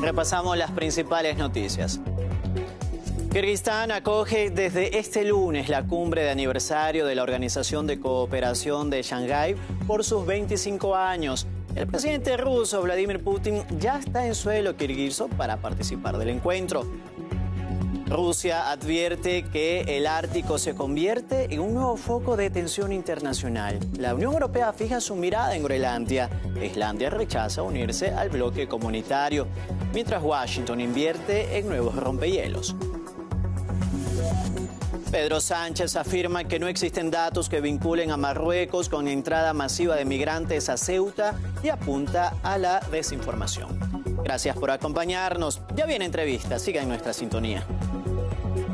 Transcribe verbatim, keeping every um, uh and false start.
Repasamos las principales noticias. Kirguistán acoge desde este lunes la cumbre de aniversario de la Organización de Cooperación de Shanghái por sus veinticinco años. El presidente ruso Vladimir Putin ya está en suelo kirguizo para participar del encuentro. Rusia advierte que el Ártico se convierte en un nuevo foco de tensión internacional. La Unión Europea fija su mirada en Groenlandia. Islandia rechaza unirse al bloque comunitario, mientras Washington invierte en nuevos rompehielos. Pedro Sánchez afirma que no existen datos que vinculen a Marruecos con entrada masiva de migrantes a Ceuta y apunta a la desinformación. Gracias por acompañarnos. Ya viene entrevista. Siga en nuestra sintonía.